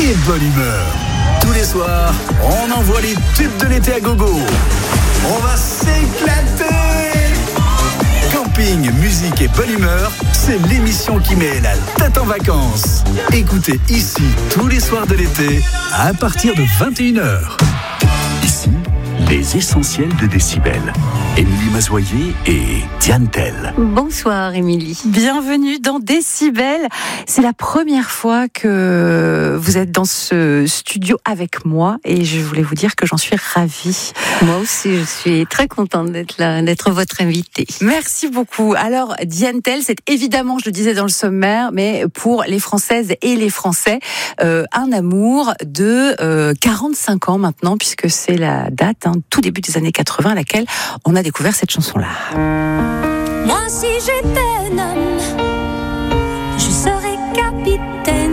et bonne humeur. Tous les soirs, on envoie les tubes de l'été à gogo. On va s'éclater. Camping, musique et bonne humeur, c'est l'émission qui met la tête en vacances. Écoutez ici tous les soirs de l'été à partir de 21h. Ici, les essentiels de Décibel. Émilie Mazoyer et Diane Tell. Bonsoir Émilie. Bienvenue dans Décibel. C'est la première fois que vous êtes dans ce studio avec moi et je voulais vous dire que j'en suis ravie. Moi aussi, je suis très contente d'être là, d'être votre invitée. Merci beaucoup. Alors, Diane Tell, c'est évidemment, je le disais dans le sommaire, mais pour les Françaises et les Français, un amour de 45 ans maintenant, puisque c'est la date, tout début des années 80, à laquelle on a découvert cette chanson-là. Moi, si j'étais un homme, je serais capitaine.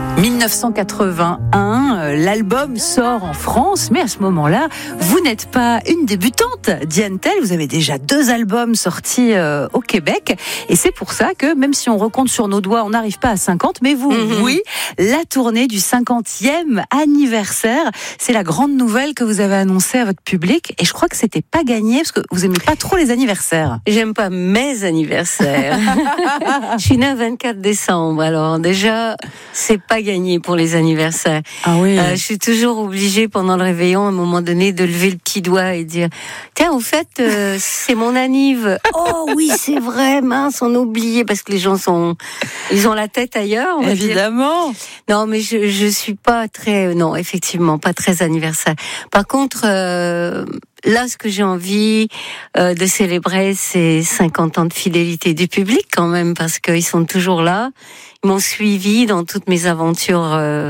1981, l'album sort en France, mais à ce moment-là, vous n'êtes pas une débutante, Diane Tell, vous avez déjà 2 albums sortis au Québec, et c'est pour ça que, même si on recompte sur nos doigts, on n'arrive pas à 50, mais vous, oui, la tournée du 50e anniversaire, c'est la grande nouvelle que vous avez annoncée à votre public, et je crois que c'était pas gagné, parce que vous aimez pas trop les anniversaires. J'aime pas mes anniversaires. Je suis née le 24 décembre, alors déjà, c'est pas gagné pour les anniversaires. Ah oui. Je suis toujours obligée pendant le réveillon, à un moment donné, de lever le petit doigt et dire tiens, au fait, c'est mon anniv. Oh oui, c'est vrai, mince, on a oublié parce que les gens ils ont la tête ailleurs. On va Évidemment. dire. Non, mais je suis pas très, non, effectivement, pas très anniversaire. Par contre, là, ce que j'ai envie de célébrer, c'est 50 ans de fidélité du public quand même, parce qu'ils sont toujours là. Ils m'ont suivi dans toutes mes aventures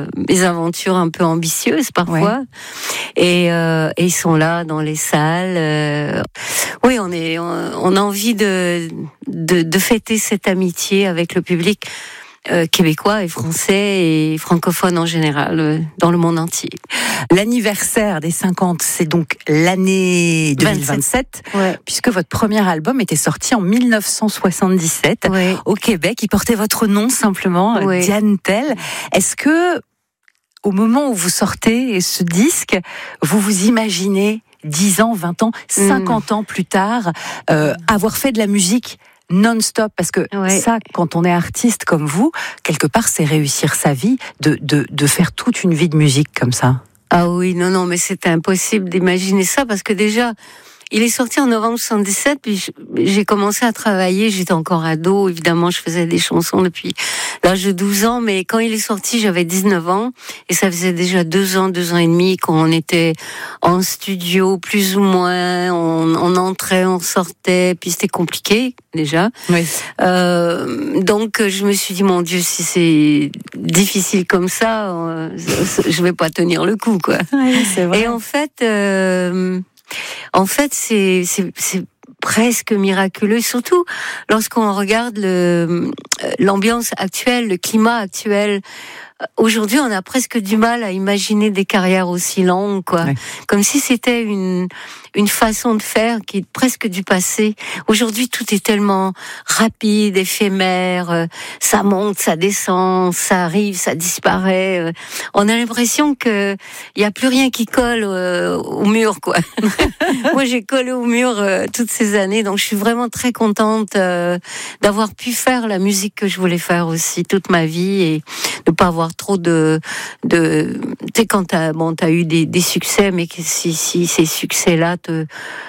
un peu ambitieuses parfois, et ils sont là dans les salles. Oui, on a envie de fêter cette amitié avec le public québécois et français et francophone en général dans le monde entier. L'anniversaire des 50, c'est donc l'année 2027, puisque votre premier album était sorti en 1977 au Québec. Il portait votre nom simplement, Diane Tell. Est-ce que, au moment où vous sortez ce disque, vous vous imaginez 10 ans, 20 ans, 50 ans plus tard, avoir fait de la musique non-stop, parce que ça, quand on est artiste comme vous, quelque part, c'est réussir sa vie, de faire toute une vie de musique comme ça. Ah oui, non, mais c'était impossible d'imaginer ça, parce que déjà, il est sorti en novembre 77, puis j'ai commencé à travailler, j'étais encore ado, évidemment, je faisais des chansons depuis l'âge de 12 ans, mais quand il est sorti, j'avais 19 ans, et ça faisait déjà 2 ans et demi qu'on était en studio, plus ou moins, on entrait, on sortait, puis c'était compliqué, déjà. Oui. Donc, je me suis dit, mon Dieu, si c'est difficile comme ça, je vais pas tenir le coup, quoi. Oui, c'est vrai. Et en fait, c'est presque miraculeux, surtout lorsqu'on regarde l'ambiance actuelle, le climat actuel. Aujourd'hui, on a presque du mal à imaginer des carrières aussi longues, quoi. Ouais. Comme si c'était une façon de faire qui est presque du passé. Aujourd'hui, tout est tellement rapide, éphémère. Ça monte, ça descend, ça arrive, ça disparaît. On a l'impression que il y a plus rien qui colle au mur, quoi. Moi, j'ai collé au mur toutes ces années, donc je suis vraiment très contente d'avoir pu faire la musique que je voulais faire aussi toute ma vie et de pas avoir trop de tu sais, quand t'as eu des succès, mais que si ces succès-là te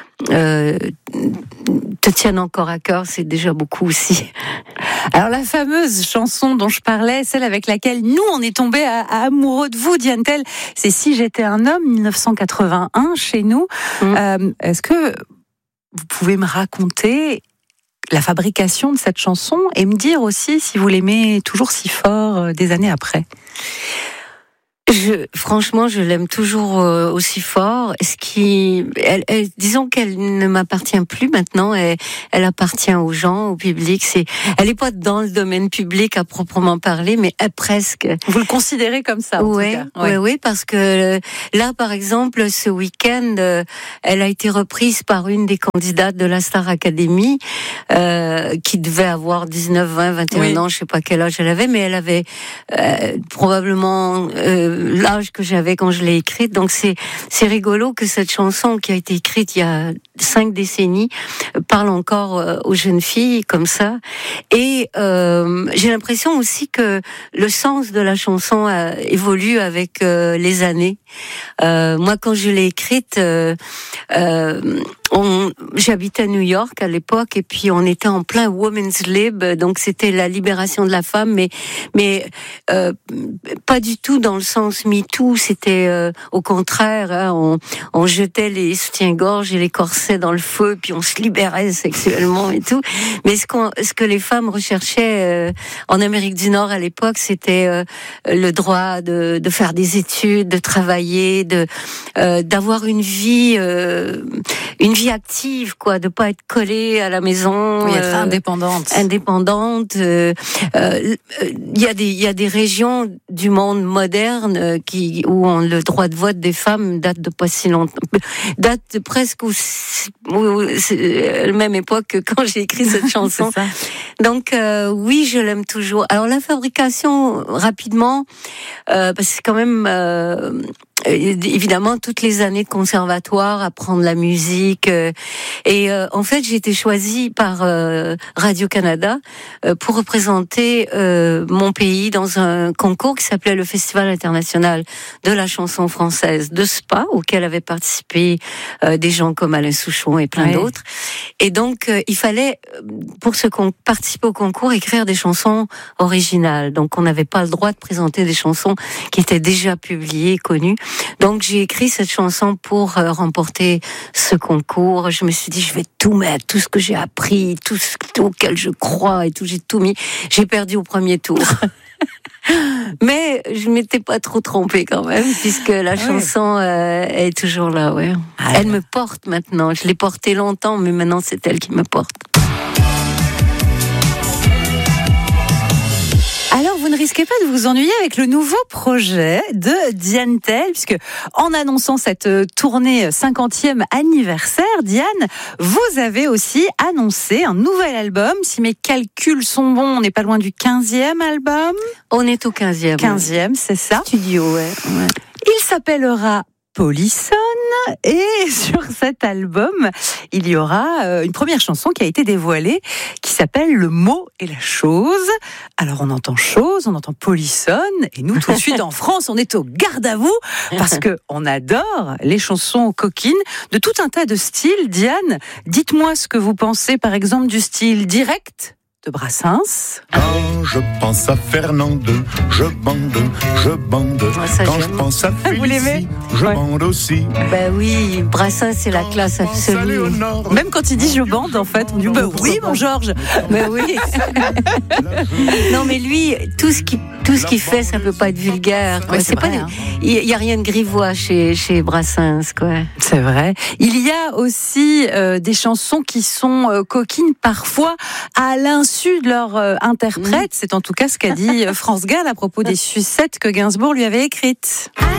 tiennent encore à cœur, c'est déjà beaucoup aussi. Alors la fameuse chanson dont je parlais, celle avec laquelle nous on est tombés amoureux de vous, Diane Tell, c'est Si j'étais un homme, 1981 chez nous. Est-ce que vous pouvez me raconter la fabrication de cette chanson et me dire aussi si vous l'aimez toujours si fort des années après? Franchement, je l'aime toujours aussi fort. Disons qu'elle ne m'appartient plus maintenant. Elle appartient aux gens, au public. Elle est pas dans le domaine public à proprement parler, mais presque. Vous le considérez comme ça, en tout cas. Oui, parce que là, par exemple, ce week-end, elle a été reprise par une des candidates de la Star Academy, qui devait avoir 19, 20, 21 ans, je sais pas quel âge elle avait, mais elle avait probablement l'âge que j'avais quand je l'ai écrite. Donc c'est rigolo que cette chanson qui a été écrite il y a 5 décennies parle encore aux jeunes filles comme ça. Et j'ai l'impression aussi que le sens de la chanson évolue avec les années. Moi, quand je l'ai écrite, j'habitais à New York à l'époque, et puis on était en plein Women's Lib, donc c'était la libération de la femme, mais pas du tout dans le sens MeToo. C'était au contraire, hein, on jetait les soutiens-gorge et les corsets dans le feu, puis on se libérait sexuellement et tout. Mais ce que les femmes recherchaient en Amérique du Nord à l'époque, c'était le droit de faire des études, de travailler, d'avoir une vie active, quoi, de pas être collée à la maison, oui, être indépendante. Il y a des régions du monde moderne où le droit de vote des femmes date de pas si longtemps, date de presque c'est la même époque que quand j'ai écrit cette chanson. Donc oui, je l'aime toujours. Alors la fabrication, rapidement, parce que c'est quand même évidemment toutes les années de conservatoire, apprendre la musique, et en fait j'ai été choisie par Radio-Canada pour représenter mon pays dans un concours qui s'appelait le Festival international de la chanson française de Spa, auquel avaient participé des gens comme Alain Souchon et plein d'autres. Et donc il fallait, pour participer au concours, écrire des chansons originales. Donc on n'avait pas le droit de présenter des chansons qui étaient déjà publiées, connues. Donc j'ai écrit cette chanson pour remporter ce concours. Je me suis dit, je vais tout mettre, tout ce que j'ai appris, tout ce auquel je crois et tout, j'ai tout mis. J'ai perdu au premier tour. Mais je m'étais pas trop trompée quand même, puisque la chanson est toujours là. Ouais. Elle me porte maintenant. Je l'ai portée longtemps, mais maintenant c'est elle qui me porte. Alors, vous ne risquez pas de vous ennuyer avec le nouveau projet de Diane Tell, puisque en annonçant cette tournée 50e anniversaire, Diane, vous avez aussi annoncé un nouvel album. Si mes calculs sont bons, on n'est pas loin du 15e album. On est au 15e. 15e, c'est ça. Studio, ouais. Il s'appellera Polissonne, et sur cet album, il y aura une première chanson qui a été dévoilée, qui s'appelle Le mot et la chose. Alors on entend chose, on entend Polissonne, et nous tout de suite en France, on est au garde à vous, parce que on adore les chansons coquines de tout un tas de styles. Diane, dites-moi ce que vous pensez par exemple du style direct de Brassens. Quand je pense à Fernande, je bande. Quand je pense à Félicie, je bande aussi. Ben oui, Brassens, c'est la classe absolue. Même quand il dit je bande, en fait, on dit bah oui, mon Georges. Ben oui. Non, mais lui, tout ce qu'il fait, ça peut pas être vulgaire. Quoi. Ouais, c'est vrai, il y a rien de grivois chez Brassens, quoi. C'est vrai. Il y a aussi des chansons qui sont coquines parfois à l'insu de leur interprète. C'est en tout cas ce qu'a dit France Gall à propos des sucettes que Gainsbourg lui avait écrites.